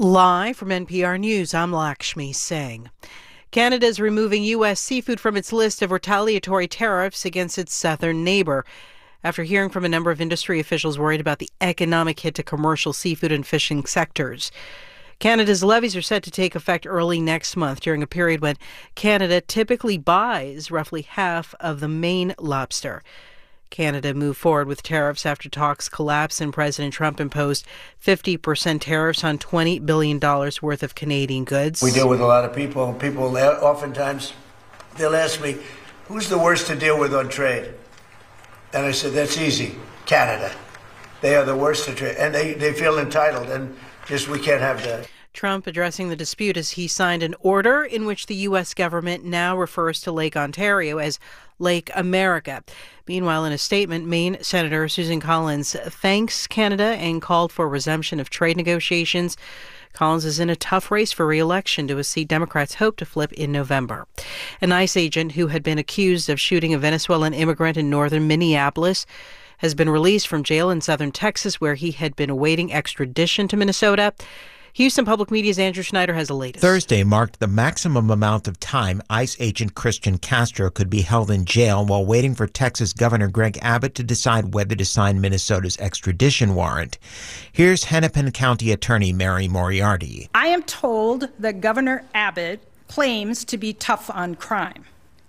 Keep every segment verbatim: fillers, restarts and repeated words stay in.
Live from N P R News, I'm Lakshmi Singh. Canada is removing U S seafood from its list of retaliatory tariffs against its southern neighbor after hearing from a number of industry officials worried about the economic hit to commercial seafood and fishing sectors. Canada's levies are set to take effect early next month during a period when Canada typically buys roughly half of the Maine lobster. Canada moved forward with tariffs after talks collapsed and President Trump imposed fifty percent tariffs on twenty billion dollars worth of Canadian goods. We deal with a lot of people. People oftentimes, they'll ask me, who's the worst to deal with on trade? And I said, that's easy, Canada. They are the worst to trade. And they, they feel entitled, and just we can't have that. Trump addressing the dispute as he signed an order in which the U S government now refers to Lake Ontario as Lake America. Meanwhile, in a statement, Maine Senator Susan Collins thanks Canada and called for resumption of trade negotiations. Collins is in a tough race for re-election to a seat Democrats hope to flip in November. An ICE agent who had been accused of shooting a Venezuelan immigrant in northern Minneapolis has been released from jail in southern Texas, where he had been awaiting extradition to Minnesota. Houston Public Media's Andrew Schneider has the latest. Thursday marked the maximum amount of time ICE agent Christian Castro could be held in jail while waiting for Texas Governor Greg Abbott to decide whether to sign Minnesota's extradition warrant. Here's Hennepin County Attorney Mary Moriarty. I am told that Governor Abbott claims to be tough on crime.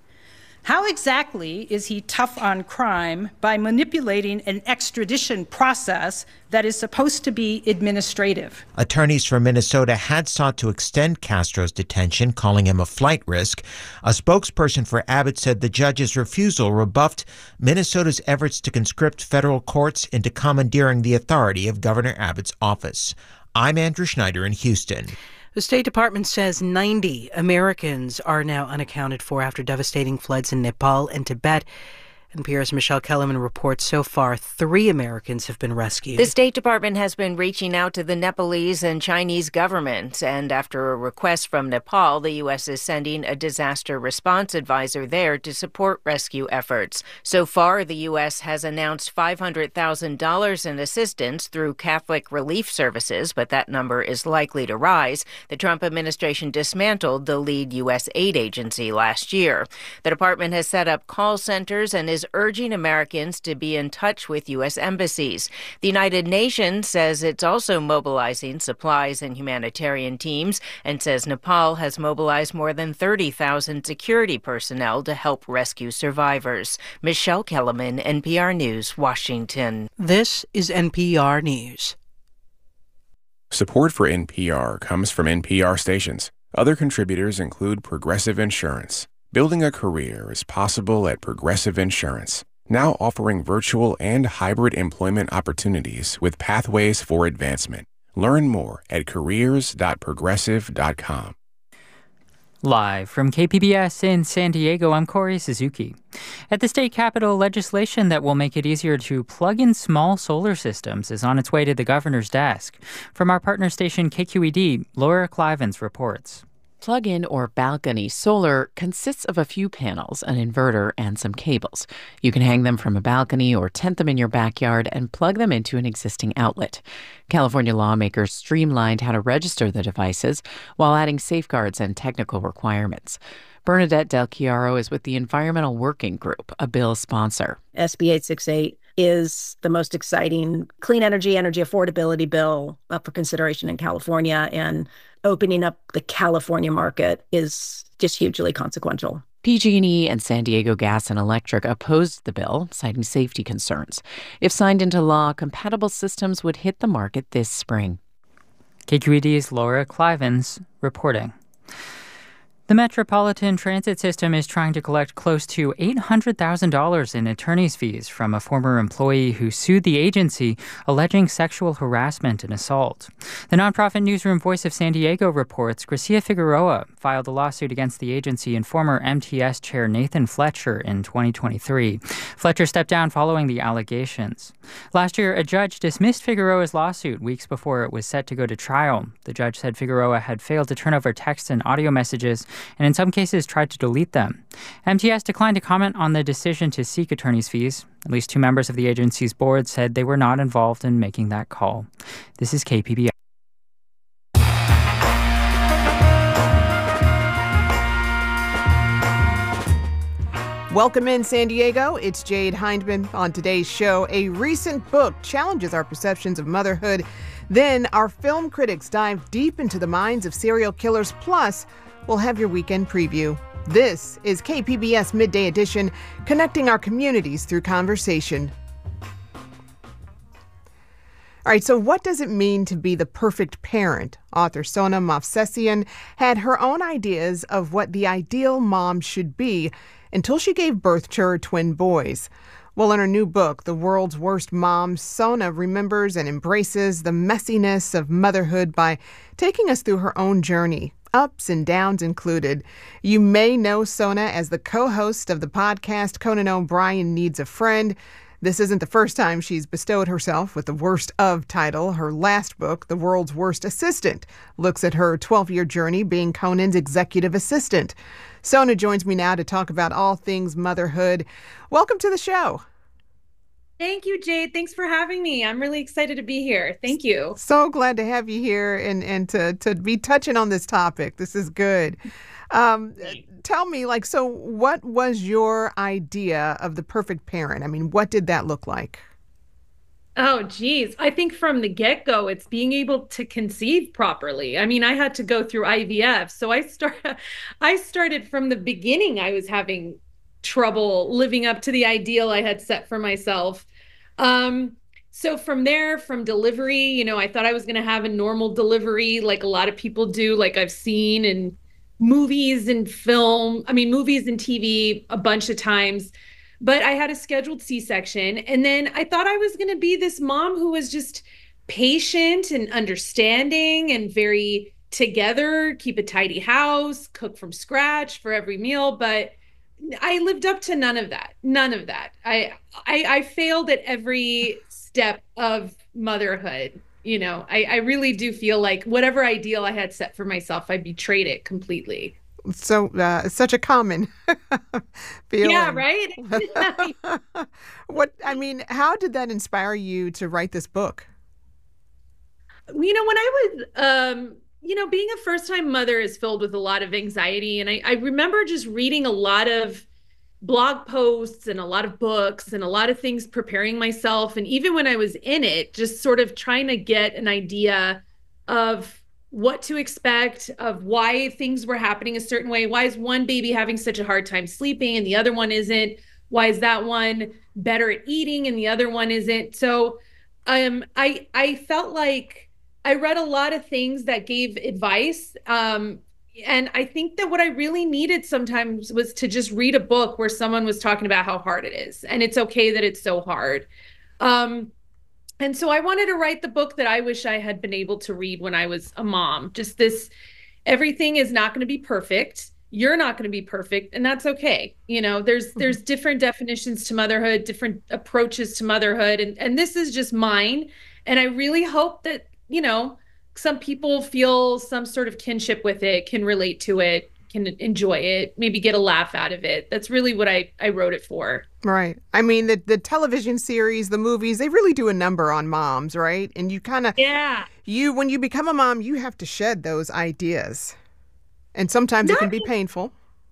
How exactly is he tough on crime by manipulating an extradition process that is supposed to be administrative? Attorneys from Minnesota had sought to extend Castro's detention, calling him a flight risk. A spokesperson for Abbott said the judge's refusal rebuffed Minnesota's efforts to conscript federal courts into commandeering the authority of Governor Abbott's office. I'm Andrew Schneider in Houston. The State Department says ninety Americans are now unaccounted for after devastating floods in Nepal and Tibet. N P R's Michelle Kellerman reports so far three Americans have been rescued. The State Department has been reaching out to the Nepalese and Chinese governments, and after a request from Nepal, the U S is sending a disaster response advisor there to support rescue efforts. So far, the U S has announced five hundred thousand dollars in assistance through Catholic Relief Services, but that number is likely to rise. The Trump administration dismantled the lead U S aid agency last year. The department has set up call centers and is urging Americans to be in touch with U S embassies. The United Nations says it's also mobilizing supplies and humanitarian teams and says Nepal has mobilized more than thirty thousand security personnel to help rescue survivors. Michelle Kellerman, N P R News, Washington. This is N P R News. Support for N P R comes from N P R stations. Other contributors include Progressive Insurance. Building a career is possible at Progressive Insurance, now offering virtual and hybrid employment opportunities with pathways for advancement. Learn more at careers dot progressive dot com. Live from K P B S in San Diego, I'm Corey Suzuki. At the state capitol, legislation that will make it easier to plug in small solar systems is on its way to the governor's desk. From our partner station K Q E D, Laura Clivens reports. Plug-in or balcony solar consists of a few panels, an inverter, and some cables. You can hang them from a balcony or tent them in your backyard and plug them into an existing outlet. California lawmakers streamlined how to register the devices while adding safeguards and technical requirements. Bernadette Del Chiaro is with the Environmental Working Group, a bill sponsor. S B eight sixty-eight is the most exciting clean energy, energy affordability bill up for consideration in California, and opening up the California market is just hugely consequential. P G and E and San Diego Gas and Electric opposed the bill, citing safety concerns. If signed into law, compatible systems would hit the market this spring. K Q E D's Laura Clivens reporting. The Metropolitan Transit System is trying to collect close to eight hundred thousand dollars in attorney's fees from a former employee who sued the agency alleging sexual harassment and assault. The nonprofit newsroom Voice of San Diego reports Gracia Figueroa filed a lawsuit against the agency and former M T S chair Nathan Fletcher in twenty twenty-three. Fletcher stepped down following the allegations. Last year, a judge dismissed Figueroa's lawsuit weeks before it was set to go to trial. The judge said Figueroa had failed to turn over text and audio messages and in some cases tried to delete them. M T S declined to comment on the decision to seek attorney's fees. At least two members of the agency's board said they were not involved in making that call. This is K P B S. Welcome in, San Diego. It's Jade Hindman. On today's show, a recent book challenges our perceptions of motherhood. Then our film critics dive deep into the minds of serial killers. Plus, we'll have your weekend preview. This is K P B S Midday Edition, connecting our communities through conversation. All right, so what does it mean to be the perfect parent? Author Sona Movsesian had her own ideas of what the ideal mom should be until she gave birth to her twin boys. Well, in her new book, The World's Worst Mom, Sona remembers and embraces the messiness of motherhood by taking us through her own journey, ups and downs included. You may know Sona as the co-host of the podcast Conan O'Brien Needs a Friend. This isn't the first time she's bestowed herself with the worst of title. Her last book, The World's Worst Assistant, looks at her twelve-year journey being Conan's executive assistant. Sona joins me now to talk about all things motherhood. Welcome to the show. Thank you, Jade. Thanks for having me. I'm really excited to be here. Thank you. So glad to have you here and, and to, to be touching on this topic. This is good. Um, tell me, like, so what was your idea of the perfect parent? I mean, what did that look like? Oh, geez. I think from the get-go, it's being able to conceive properly. I mean, I had to go through I V F. So I start, I started from the beginning. I was having trouble living up to the ideal I had set for myself. Um, so from there, from delivery, you know, I thought I was going to have a normal delivery like a lot of people do, like I've seen in movies and film, I mean, movies and T V a bunch of times. But I had a scheduled C-section. And then I thought I was going to be this mom who was just patient and understanding and very together, keep a tidy house, cook from scratch for every meal. But I lived up to none of that. None of that. I I, I failed at every step of motherhood. You know, I, I really do feel like whatever ideal I had set for myself, I betrayed it completely. So uh, such a common feeling. Yeah, right? What, I mean, how did that inspire you to write this book? You know, when I was, um, you know, being a first-time mother is filled with a lot of anxiety. And I, I remember just reading a lot of blog posts and a lot of books and a lot of things preparing myself. And even when I was in it, just sort of trying to get an idea of what to expect, of why things were happening a certain way. Why is one baby having such a hard time sleeping and the other one isn't? Why is that one better at eating and the other one isn't? So um, I I felt like I read a lot of things that gave advice. Um, and I think that what I really needed sometimes was to just read a book where someone was talking about how hard it is. And it's okay that it's so hard. Um, And so I wanted to write the book that I wish I had been able to read when I was a mom. Just this, everything is not going to be perfect. You're not going to be perfect, and that's okay. You know, there's mm-hmm. there's different definitions to motherhood, different approaches to motherhood, and and this is just mine. And I really hope that, you know, some people feel some sort of kinship with it, can relate to it, can enjoy it, maybe get a laugh out of it. That's really what I, I wrote it for. Right. I mean, the the television series, the movies, they really do a number on moms, right? And you kind of, yeah, you, when you become a mom, you have to shed those ideas. And sometimes not, it can be painful.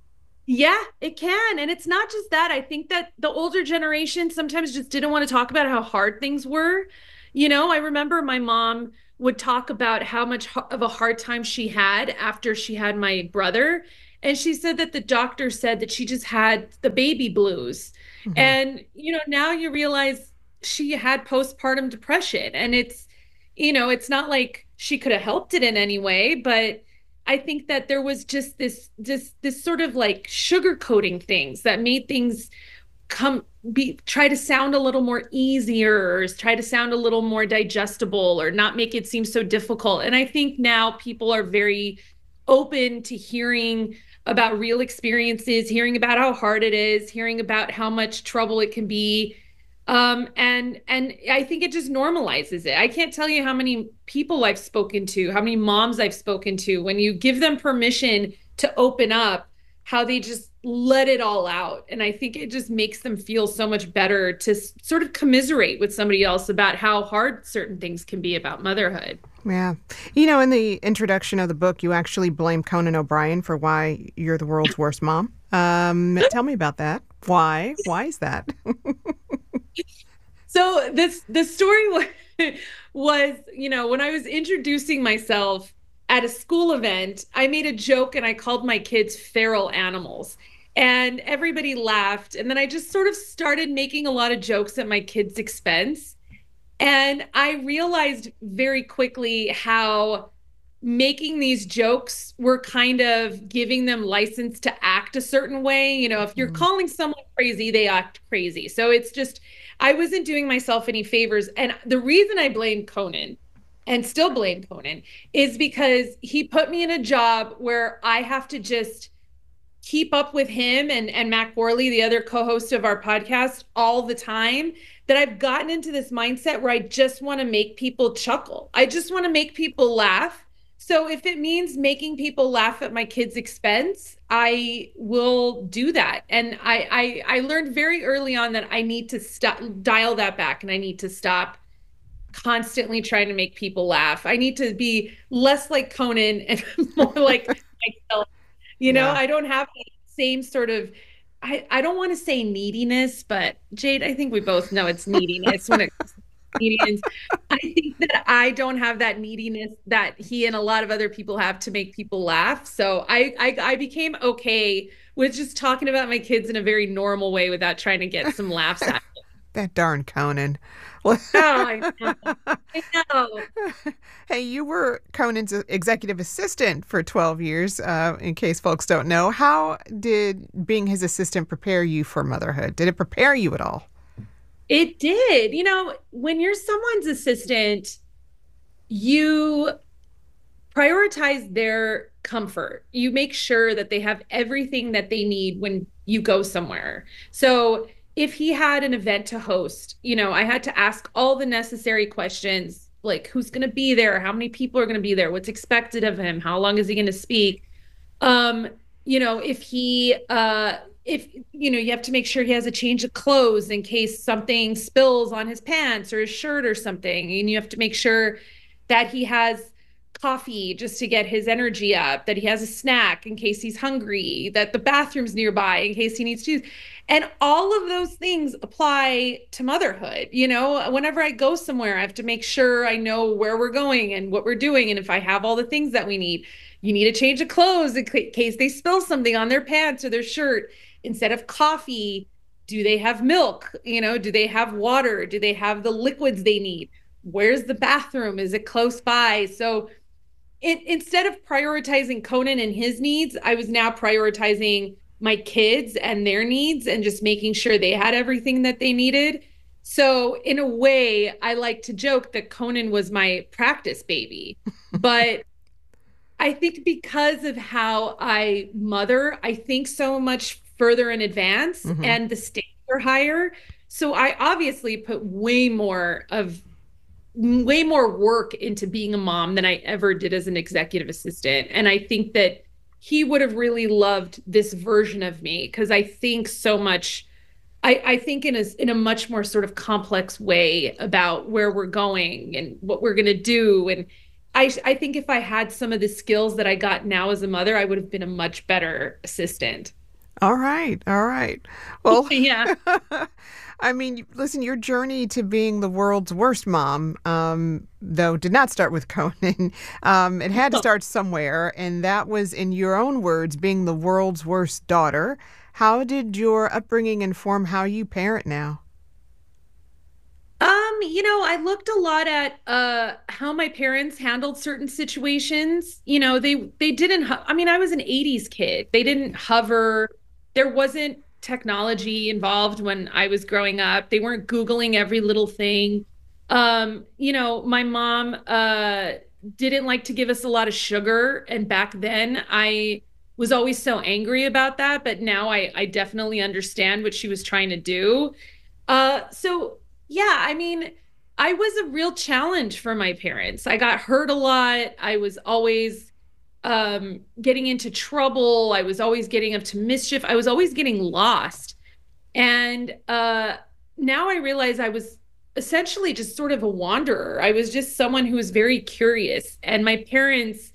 Yeah, it can. And it's not just that. I think that the older generation sometimes just didn't want to talk about how hard things were. You know, I remember my mom would talk about how much of a hard time she had after she had my brother. And she said that the doctor said that she just had the baby blues. Mm-hmm. And, you know, now you realize she had postpartum depression. And it's, you know, it's not like she could have helped it in any way, but I think that there was just this, this, this sort of like sugarcoating things that made things come be try to sound a little more easier, or try to sound a little more digestible, or not make it seem so difficult. And I think now people are very open to hearing about real experiences, hearing about how hard it is, hearing about how much trouble it can be. Um, and and I think it just normalizes it. I can't tell you how many people I've spoken to, how many moms I've spoken to, when you give them permission to open up, how they just let it all out. And I think it just makes them feel so much better to s- sort of commiserate with somebody else about how hard certain things can be about motherhood. Yeah. You know, in the introduction of the book, you actually blame Conan O'Brien for why you're the world's worst mom. Um, tell me about that. Why? Why is that? So this the story was, was, you know, when I was introducing myself at a school event, I made a joke and I called my kids feral animals. And everybody laughed. And then I just sort of started making a lot of jokes at my kids' expense. And I realized very quickly how making these jokes were kind of giving them license to act a certain way. You know, if you're calling someone crazy, they act crazy. So it's just, I wasn't doing myself any favors. And the reason I blame Conan and still blame Conan is because he put me in a job where I have to just keep up with him and, and Mac Worley, the other co-host of our podcast, all the time, that I've gotten into this mindset where I just want to make people chuckle. I just want to make people laugh. So if it means making people laugh at my kids' expense, I will do that. And I, I, I learned very early on that I need to stop, dial that back, and I need to stop constantly trying to make people laugh. I need to be less like Conan and more like myself. You know, yeah. I don't have the same sort of, I, I don't want to say neediness, but Jade, I think we both know it's neediness when it comes to comedians. I think that I don't have that neediness that he and a lot of other people have to make people laugh. So I, I, I became okay with just talking about my kids in a very normal way without trying to get some laughs out of it. That darn Conan. Oh, I know. I know. Hey, you were Conan's executive assistant for twelve years, uh, in case folks don't know. How did being his assistant prepare you for motherhood? Did it prepare you at all? It did. You know, when you're someone's assistant, you prioritize their comfort. You make sure that they have everything that they need when you go somewhere. So if he had an event to host, you know, I had to ask all the necessary questions, like who's going to be there? How many people are going to be there? What's expected of him? How long is he going to speak? Um, you know, if he, uh, if, you know, you have to make sure he has a change of clothes in case something spills on his pants or his shirt or something. And you have to make sure that he has coffee just to get his energy up, that he has a snack in case he's hungry, that the bathroom's nearby in case he needs to. And all of those things apply to motherhood. You know, whenever I go somewhere, I have to make sure I know where we're going and what we're doing. And if I have all the things that we need, you need a change of clothes in case they spill something on their pants or their shirt. Instead of coffee, do they have milk? You know, do they have water? Do they have the liquids they need? Where's the bathroom? Is it close by? So it, instead of prioritizing Conan and his needs, I was now prioritizing my kids and their needs and just making sure they had everything that they needed. So in a way, I like to joke that Conan was my practice baby. But I think because of how I mother, I think so much further in advance, mm-hmm. and the stakes are higher. So I obviously put way more of way more work into being a mom than I ever did as an executive assistant. And I think that he would have really loved this version of me, because I think so much, I, I think in a, in a much more sort of complex way about where we're going and what we're going to do. And I, I think if I had some of the skills that I got now as a mother, I would have been a much better assistant. All right. All right. Well, yeah. I mean, listen, your journey to being the world's worst mom, um, though, did not start with Conan. Um, it had to start somewhere, and that was, in your own words, being the world's worst daughter. How did your upbringing inform how you parent now? Um, you know, I looked a lot at uh, how my parents handled certain situations. You know, they they didn't. Ho- I mean, I was an eighties kid. They didn't hover. There wasn't technology involved when I was growing up. They weren't Googling every little thing. Um, you know, my mom uh, didn't like to give us a lot of sugar. And back then I was always so angry about that. But now I, I definitely understand what she was trying to do. Uh, so, yeah, I mean, I was a real challenge for my parents. I got hurt a lot. I was always um, getting into trouble. I was always getting up to mischief. I was always getting lost. And uh, now I realize I was essentially just sort of a wanderer. I was just someone who was very curious. And my parents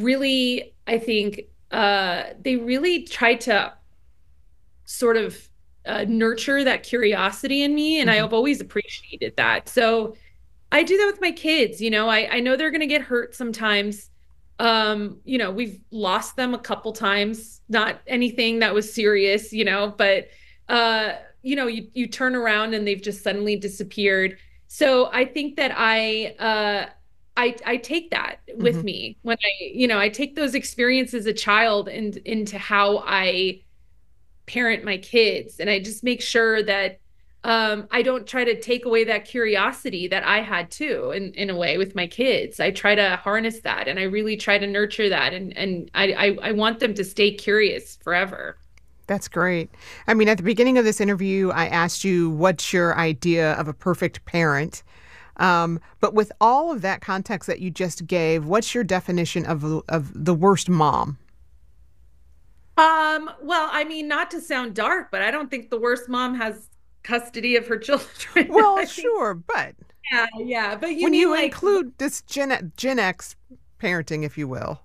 really, I think, uh, they really tried to sort of uh, nurture that curiosity in me. And Mm-hmm. I've always appreciated that. So I do that with my kids. You know, I, I know they're going to get hurt sometimes. Um, you know, we've lost them a couple times, not anything that was serious, you know, but, uh, you know, you, you turn around and they've just suddenly disappeared. So I think that I, uh, I, I take that with Mm-hmm. me when I, you know, I take those experiences as a child and into how I parent my kids. And I just make sure that um, I don't try to take away that curiosity that I had too, in, in a way with my kids. I try to harness that and I really try to nurture that. And, and I, I, I want them to stay curious forever. That's great. I mean, at the beginning of this interview, I asked you what's your idea of a perfect parent. Um, but with all of that context that you just gave, what's your definition of of the worst mom? Um, well, I mean, not to sound dark, but I don't think the worst mom has custody of her children. Well, I think- sure, but yeah, yeah. But you when mean you like, include this Gen, Gen X parenting, if you will,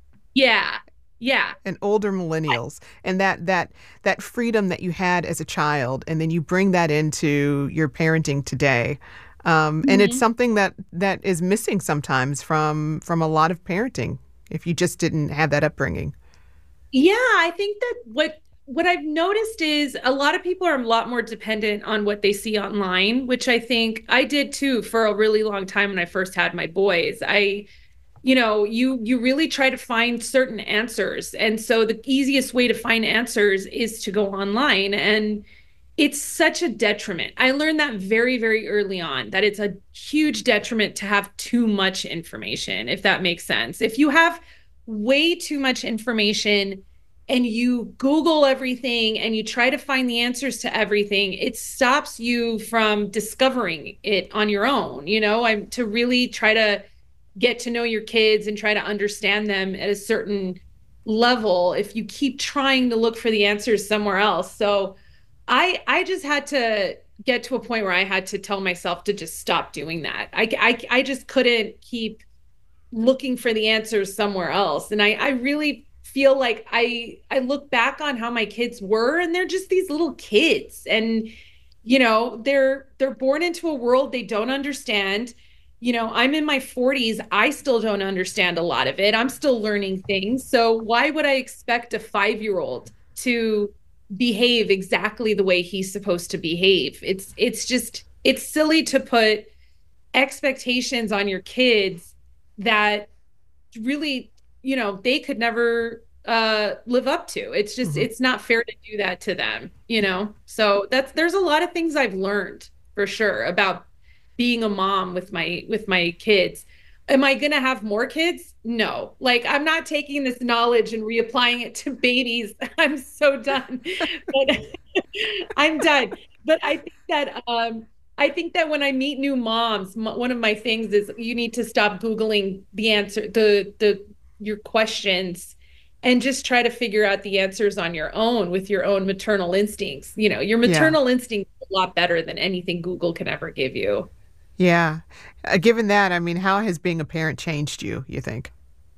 yeah, yeah. and older millennials, and that that that freedom that you had as a child, and then you bring that into your parenting today. Um, and it's something that, that is missing sometimes from from a lot of parenting if you just didn't have that upbringing. Yeah, I think that what what I've noticed is a lot of people are a lot more dependent on what they see online, which I think I did too for a really long time when I first had my boys. I, you know, you you really try to find certain answers. And so the easiest way to find answers is to go online. And it's such a detriment. I learned that very, very early on, that it's a huge detriment to have too much information, if that makes sense. If you have way too much information and you Google everything and you try to find the answers to everything, it stops you from discovering it on your own. You know, I'm to really try to get to know your kids and try to understand them at a certain level if you keep trying to look for the answers somewhere else. So I I just had to get to a point where I had to tell myself to just stop doing that. I, I, I just couldn't keep looking for the answers somewhere else. And I, I really feel like I I look back on how my kids were, and they're just these little kids. And, you know, they're they're born into a world they don't understand. You know, I'm in my forties. I still don't understand a lot of it. I'm still learning things. So why would I expect a five-year-old to behave exactly the way he's supposed to behave? It's it's just it's silly to put expectations on your kids that really, you know, they could never uh live up to. It's just mm-hmm. It's not fair to do that to them, you know. So that's there's a lot of things I've learned for sure about being a mom with my with my kids. Am I going to have more kids? No. Like, I'm not taking this knowledge and reapplying it to babies. I'm so done. But I'm done. But I think that um, I think that when I meet new moms, m- one of my things is you need to stop Googling the answer, the the your questions, and just try to figure out the answers on your own with your own maternal instincts. You know, your maternal yeah. instinct is a lot better than anything Google can ever give you. Yeah. Uh, given that, I mean, how has being a parent changed you, you think?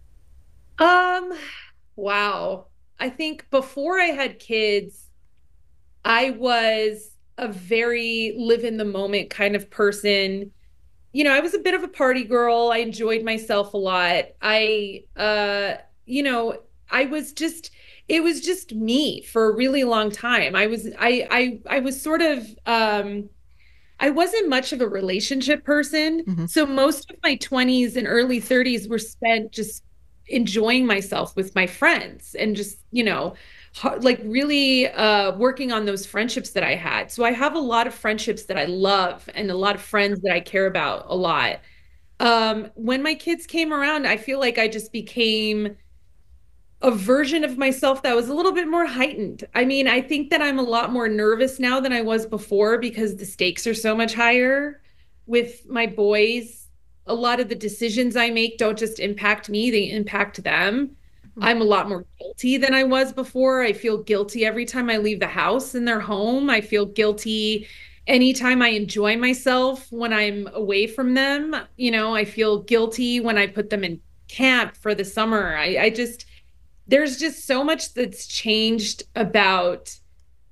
Um, wow. I think before I had kids, I was a very live in the moment kind of person. You know, I was a bit of a party girl. I enjoyed myself a lot. I, uh, you know, I was just, it was just me for a really long time. I was, I, I, I was sort of, um, I wasn't much of a relationship person. Mm-hmm. So most of my twenties and early thirties were spent just enjoying myself with my friends and just, you know, like really uh, working on those friendships that I had. So I have a lot of friendships that I love and a lot of friends that I care about a lot. Um, when my kids came around, I feel like I just became a version of myself that was a little bit more heightened. I mean, I think that I'm a lot more nervous now than I was before because the stakes are so much higher with my boys. A lot of the decisions I make don't just impact me, they impact them. Mm-hmm. I'm a lot more guilty than I was before. I feel guilty every time I leave the house and they're home. I feel guilty anytime I enjoy myself when I'm away from them. You know, I feel guilty when I put them in camp for the summer. I, I just... There's just so much that's changed about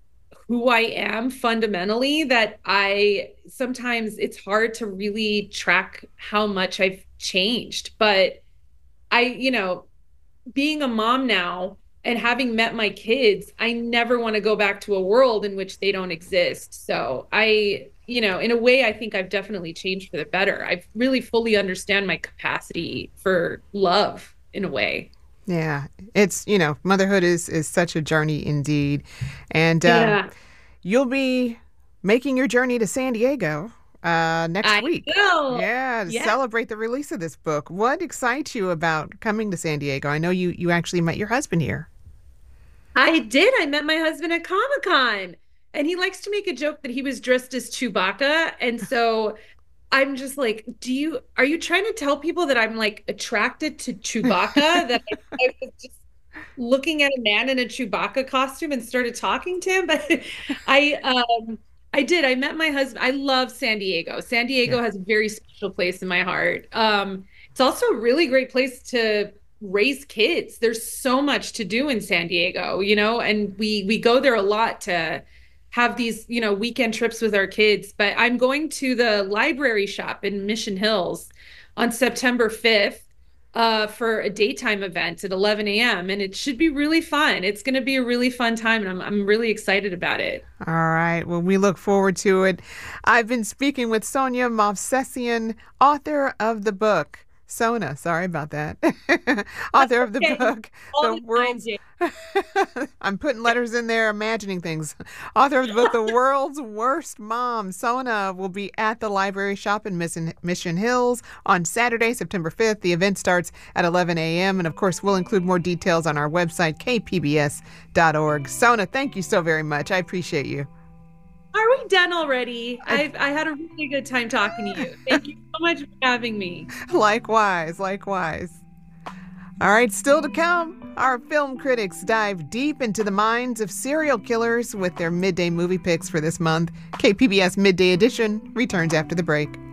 who I am fundamentally that I sometimes it's hard to really track how much I've changed. But I, you know, being a mom now and having met my kids, I never want to go back to a world in which they don't exist. So I, you know, in a way, I think I've definitely changed for the better. I really fully understand my capacity for love in a way. Yeah, it's, you know, motherhood is, is such a journey indeed. And um, Yeah. you'll be making your journey to San Diego uh, next I week. will. Yeah, to Yeah. celebrate the release of this book. What excites you about coming to San Diego? I know you, you actually met your husband here. I did. I met my husband at Comic-Con, and he likes to make a joke that he was dressed as Chewbacca. And so I'm just like, do you, are you trying to tell people that I'm like attracted to Chewbacca? That I, I was just looking at a man in a Chewbacca costume and started talking to him? But I, um, I did. I met my husband. I love San Diego. San Diego Yeah. has a very special place in my heart. Um, it's also a really great place to raise kids. There's so much to do in San Diego, you know, and we we go there a lot to have these, you know, weekend trips with our kids. But I'm going to the library shop in Mission Hills on September fifth uh, for a daytime event at eleven a.m. and it should be really fun. It's going to be a really fun time, and I'm I'm really excited about it. All right. Well, we look forward to it. I've been speaking with Sonia Movsesian, author of the book. Sona, sorry about that. Author of the Okay. book, All The the time, World's... Jane. I'm putting letters in there, imagining things. Author of the book, The World's Worst Mom. Sona will be at the library shop in Mission Mission Hills on Saturday, September fifth. The event starts at eleven a.m. And of course, we'll include more details on our website, k p b s dot org. Sona, thank you so very much. I appreciate you. Are we done already? I've I had a really good time talking to you. Thank you so much for having me. Likewise, likewise. All right, still to come, our film critics dive deep into the minds of serial killers with their midday movie picks for this month. K P B S Midday Edition returns after the break.